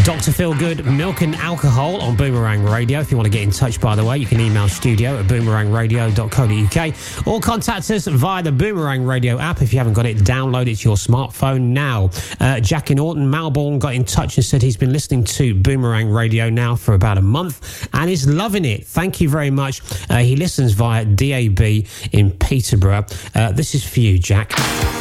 Dr. Feelgood, Milk and Alcohol on Boomerang Radio. If you want to get in touch, by the way, you can email studio@boomerangradio.co.uk or contact us via the Boomerang Radio app. If you haven't got it, download it to your smartphone now. Jack in Orton, Malbourne, got in touch and said he's been listening to Boomerang Radio now for about a month and is loving it. Thank you very much. He listens via DAB in Peterborough. This is for you, Jack.